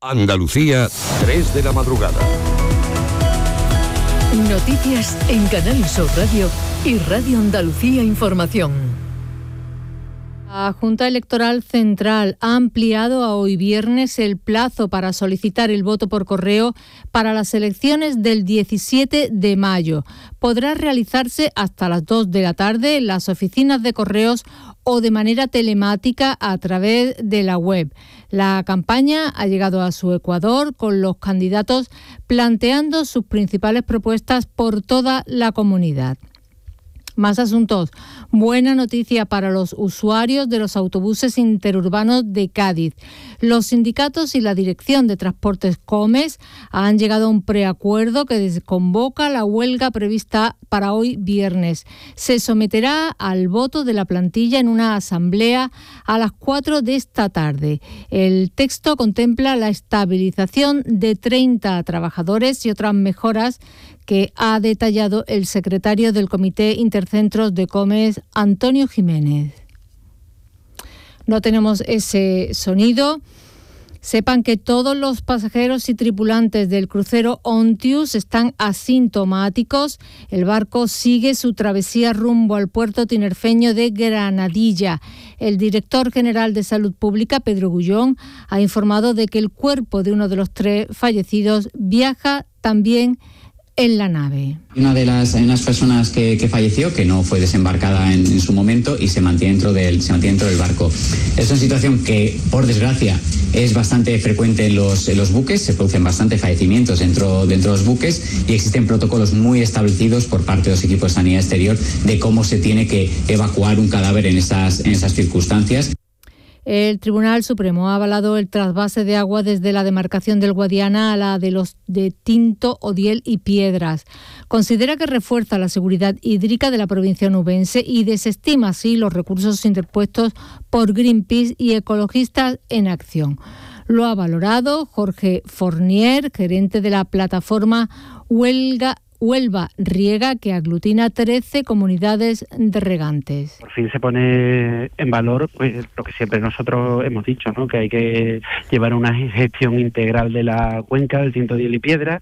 Andalucía, 3 de la madrugada. Noticias en Canal Sur Radio y Radio Andalucía Información. La Junta Electoral Central ha ampliado a hoy viernes el plazo para solicitar el voto por correo para las elecciones del 17 de mayo. Podrá realizarse hasta las 2 de la tarde en las oficinas de correos o de manera telemática a través de la web. La campaña ha llegado a su ecuador con los candidatos planteando sus principales propuestas por toda la comunidad. Más asuntos. Buena noticia para los usuarios de los autobuses interurbanos de Cádiz. Los sindicatos y la Dirección de Transportes Comes han llegado a un preacuerdo que desconvoca la huelga prevista para hoy viernes. Se someterá al voto de la plantilla en una asamblea a las 4 de esta tarde. El texto contempla la estabilización de 30 trabajadores y otras mejoras que ha detallado el secretario del Comité Intercentros de Comes, Antonio Jiménez. No tenemos ese sonido. Sepan que todos los pasajeros y tripulantes del crucero Ontius están asintomáticos. El barco sigue su travesía rumbo al puerto tinerfeño de Granadilla. El director general de Salud Pública, Pedro Gullón, ha informado de que el cuerpo de uno de los 3 fallecidos viaja también en la nave. Una de las personas que falleció, que no fue desembarcada en su momento y se mantiene dentro del barco. Es una situación que, por desgracia, es bastante frecuente en los buques. Se producen bastantes fallecimientos dentro de los buques y existen protocolos muy establecidos por parte de los equipos de sanidad exterior de cómo se tiene que evacuar un cadáver en esas circunstancias. El Tribunal Supremo ha avalado el trasvase de agua desde la demarcación del Guadiana a la de los de Tinto, Odiel y Piedras. Considera que refuerza la seguridad hídrica de la provincia onubense y desestima así los recursos interpuestos por Greenpeace y Ecologistas en Acción. Lo ha valorado Jorge Fournier, gerente de la plataforma Huelva Riega, que aglutina 13 comunidades de regantes. Por fin se pone en valor pues lo que siempre nosotros hemos dicho, ¿no? Que hay que llevar una gestión integral de la cuenca del Tinto, Odiel y Piedra,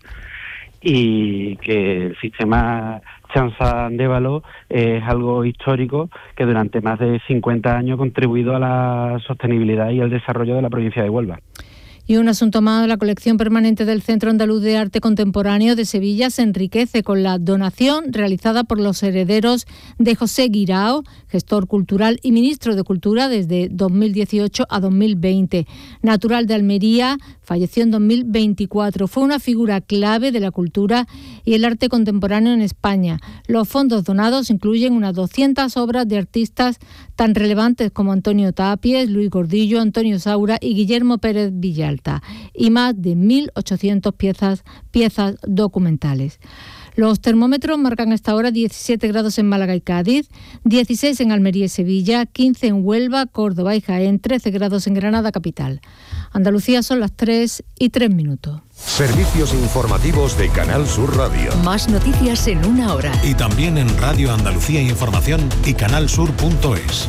y que el sistema Chanza-Andévalo es algo histórico que durante más de 50 años ha contribuido a la sostenibilidad y al desarrollo de la provincia de Huelva. Y un asunto más, la colección permanente del Centro Andaluz de Arte Contemporáneo de Sevilla se enriquece con la donación realizada por los herederos de José Guirao, gestor cultural y ministro de Cultura desde 2018 a 2020. Natural de Almería, falleció en 2024. Fue una figura clave de la cultura y el arte contemporáneo en España. Los fondos donados incluyen unas 200 obras de artistas tan relevantes como Antonio Tapies, Luis Gordillo, Antonio Saura y Guillermo Pérez Villalta, y más de 1.800 piezas documentales. Los termómetros marcan hasta ahora 17 grados en Málaga y Cádiz, 16 en Almería y Sevilla, 15 en Huelva, Córdoba y Jaén, 13 grados en Granada capital. Andalucía son las 3:03. Servicios informativos de Canal Sur Radio. Más noticias en una hora. Y también en Radio Andalucía Información y canalsur.es.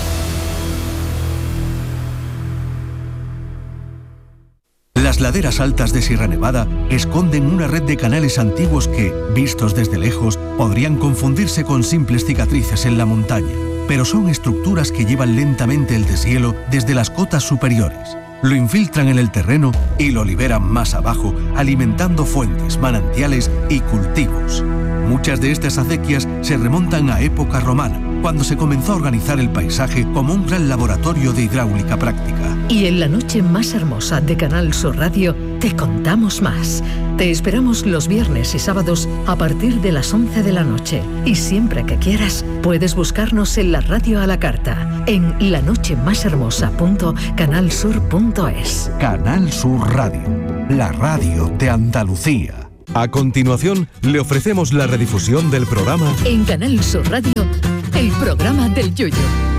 Las laderas altas de Sierra Nevada esconden una red de canales antiguos que, vistos desde lejos, podrían confundirse con simples cicatrices en la montaña. Pero son estructuras que llevan lentamente el deshielo desde las cotas superiores. Lo infiltran en el terreno y lo liberan más abajo, alimentando fuentes, manantiales y cultivos. Muchas de estas acequias se remontan a época romana, cuando se comenzó a organizar el paisaje como un gran laboratorio de hidráulica práctica. Y en la noche más hermosa de Canal Sur Radio te contamos más. Te esperamos los viernes y sábados a partir de las 11 de la noche. Y siempre que quieras, puedes buscarnos en la radio a la carta, en lanochemasermosa.canalsur.es. Canal Sur Radio, la radio de Andalucía. A continuación, le ofrecemos la redifusión del programa En Canal Sur Radio, el programa del Yoyo.